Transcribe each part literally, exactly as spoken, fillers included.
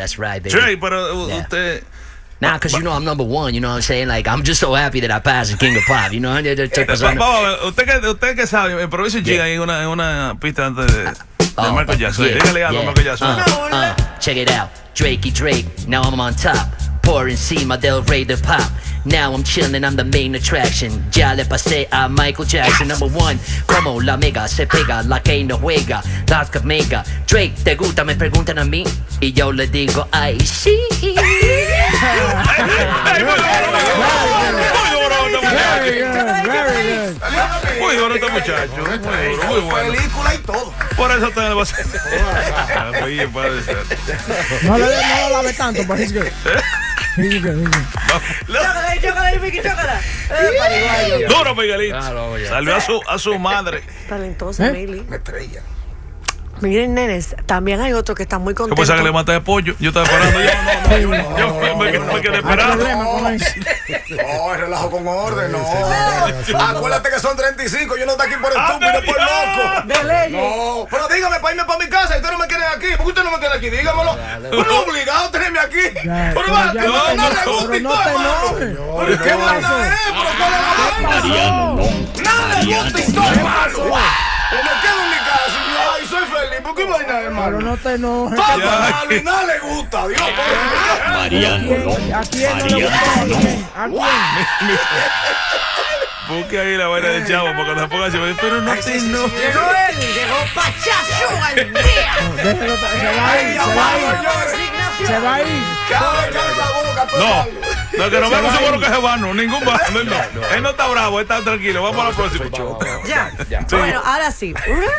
that's right, baby. Drake, pero Yeah. usted... Nah, because you know I'm number one, you know what I'm saying? Like, I'm just so happy that I passed the King of Pop, you know? Yo- yo estoy pasando- Vamos a ver, usted que, usted que sabe, improvisa un chica ahí en una, en una pista antes de, de Oh, Michael Jackson. yeah, Dígale algo a yeah. Michael Jackson. Uh, uh, check it out. Drakey Drake, now I'm on top. Pouring encima del rey de pop. Now I'm chilling, I'm the main attraction. Ya le pasé a Michael Jackson, number one. Como la mega se pega, la que no juega. Las que mega. Drake, ¿te gusta? Me preguntan a mí. Y yo le digo, ay, sí. Ey, muy duro, muy duro, muy duro este Very muchacho. good, very good. Muy duro este muchacho. Muy duro, muy bueno. Película y todo. Por eso te lo vas a hacer. Oye, puede ser. No le no lo lave tanto, but he's good. He's good, he's good. Chócala, chócala, Vicky, chócala. Eh, pariguayo. Duro, Miguelito. Claro, oye. Salve a su, a su madre. Talentosa, ¿Eh? Mili. Una estrella. Miren, nenes, también hay otro que está muy ¿Qué contento. pasa que le maté de pollo? Yo estaba esperando. Yo, no, no, yo me, me- me quedé Hay esperando. problema con eso. No, relajo con orden, no. Acuérdate que son treinta y cinco, yo no estoy aquí por estúpido, por loco. De leyes. No, pero dígame para irme para mi casa y usted no me quiere aquí. ¿Por qué usted no me quiere aquí? Dígamelo. Pero no obligado a tenerme aquí. Ya, Pero pero va, ya, que no, pero no le no- gusta pero y no todo, te hermano. enojes. Pero ¿qué ¿Qué vaina pasó? es? Pero ¿cuál es la vaina? Nada le gusta y todo, hermano. Yo me quedo en mi casa y yo, ay, soy feliz. ¿Por qué vaina, Pero hermano? no te enojes. Todo Ya. malo y nada le gusta, Dios. ¿A quién, ¿A quién no le gusta? ¿A quién? ¿A quién? Busque ahí la vaina de chavo porque se ponga así. Pero no te no. Llegó él, llegó Pachacho al día. Déjelo, se va a ir, se va a ir. Se va a ir. Cada vez que abre la boca, todo No, malo. no, que no me gusta lo que es vano, ningún vano, él no. Él no está bravo, él está tranquilo. Vamos a la próxima. Ya. Sí. Bueno, ahora sí.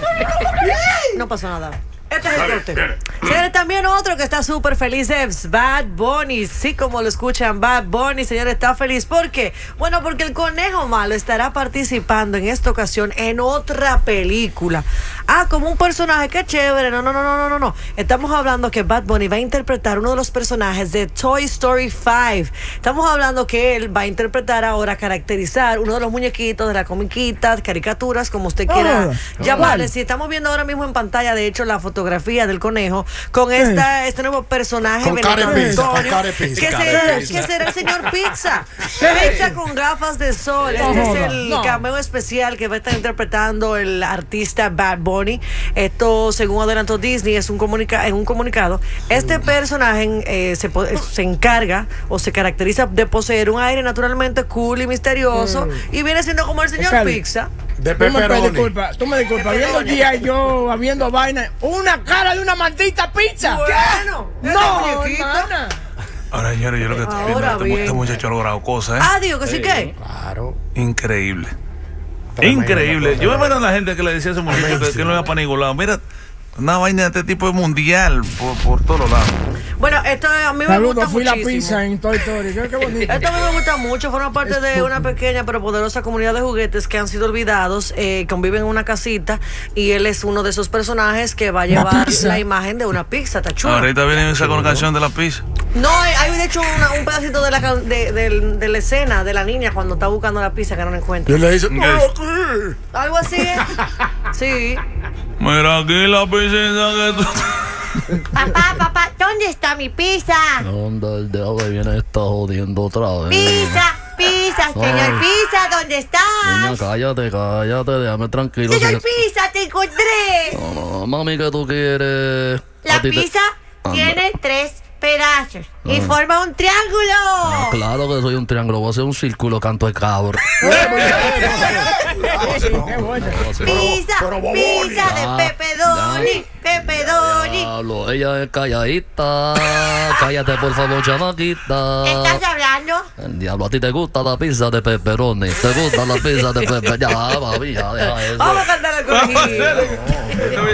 No pasó nada. Este es el corte. Señores, también otro que está súper feliz es Bad Bunny. Sí, como lo escuchan, Bad Bunny, señores, está feliz. ¿Por qué? Bueno, porque el Conejo Malo estará participando en esta ocasión en otra película. Ah, como un personaje, qué chévere. No, no, no, no, no, no, no. Estamos hablando que Bad Bunny va a interpretar uno de los personajes de Toy Story cinco. Estamos hablando que él va a interpretar ahora, caracterizar uno de los muñequitos de la comiquita, caricaturas, como usted quiera Oh, llamarle. ¿cuál? Si estamos viendo ahora mismo en pantalla, de hecho, la fotografía del conejo con esta, este nuevo personaje Con cara de Benito pizza, con Antonio, cara de pizza. que, Cara será, de pizza. que será el señor Pizza. Pizza con gafas de sol. No Este es joda, el no. cameo especial que va a estar interpretando el artista Bad Bunny. Esto, según adelantó Disney, es un, comunica en un comunicado. Este personaje eh, se, po- se encarga o se caracteriza de poseer un aire naturalmente cool y misterioso y viene siendo como el señor Cali. Pizza. De Tú me pepperoni. disculpas, tú me disculpas, viendo el día yo, habiendo vaina, una cara de una maldita pizza. Bueno, este No, muñequito. hermana. Ahora, señores, yo lo que estoy viendo, Ahora este, mu- bien. este muchacho ha logrado cosas, ¿eh? Ah, digo que sí que. Claro. Increíble. Tremendo, Increíble. cosa. Yo me imagino a la gente que le decía a ese muchacho que, que no iba para ningún lado. Mira, una vaina de este tipo es mundial por, por todos lados. Bueno, esto a mí me gusta Saludos, fui la muchísimo. pizza en Toy Story. Qué, qué bonito. Esto a mí me gusta mucho, forma parte Es de cool. una pequeña pero poderosa comunidad de juguetes que han sido olvidados, eh, conviven en una casita y él es uno de esos personajes que va a Una llevar pizza. la imagen de una pizza, está chulo. Ahorita viene esa con la canción de la pizza. No, hay, hay de hecho una- un pedacito de la, can- de, del- de la escena de la niña cuando está buscando la pizza que no la encuentra. Y le dice, ¿Qué? "Pero aquí". Algo así, ¿eh? Sí. Mira aquí la pizza que tú... Papá, papá, ¿dónde está mi pizza? ¿Dónde el diablo viene esta jodiendo otra vez? Pizza, pizza, señor Pizza, ¿dónde Niña, estás? cállate, cállate, déjame tranquilo. Señor si- Pizza, te encontré. No, no, mami, ¿qué tú quieres? La A ti te- pizza Anda. tiene tres pedazos y Ah. forma un Ah, triángulo. claro que soy un triángulo, voy a hacer un círculo, canto de cabro. Qué bueno. Pizza, pero bobón. pizza de Ya, pepperoni, pepperoni. Diablo, ella es calladita. Cállate, por favor, chamaquita. ¿Estás hablando? El diablo, a ti te gusta la pizza de pepperoni. ¿Te gusta la pizza de pepperoni? Ya, mami, ya, deja eso. Vamos a cantar el conejito.